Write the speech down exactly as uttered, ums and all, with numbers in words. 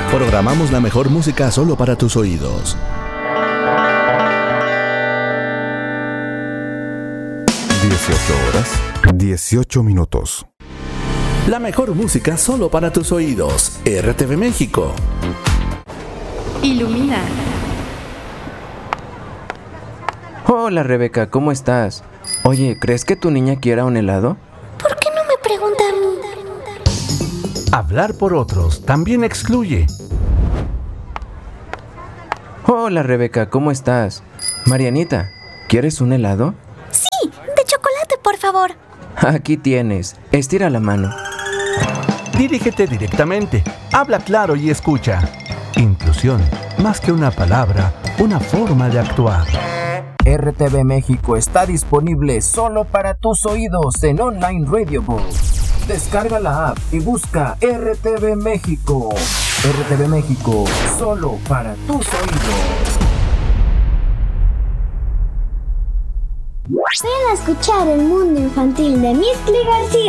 Programamos la mejor música solo para tus oídos. dieciocho horas, dieciocho minutos. La mejor música solo para tus oídos. R T V México. Ilumina. Hola Rebeca, ¿cómo estás? Oye, ¿crees que tu niña quiera un helado? ¿Por qué no me pregunta a mí? Hablar por otros también excluye. Hola Rebeca, ¿cómo estás? Marianita, ¿quieres un helado? Sí, de chocolate, por favor. Aquí tienes, estira la mano. Dirígete directamente, habla claro y escucha. Inclusión, más que una palabra, una forma de actuar. R T V México está disponible solo para tus oídos en Online Radio Book. Descarga la app y busca R T V México. R T V México, solo para tus oídos. Ven a escuchar el mundo infantil de Miss Cli García.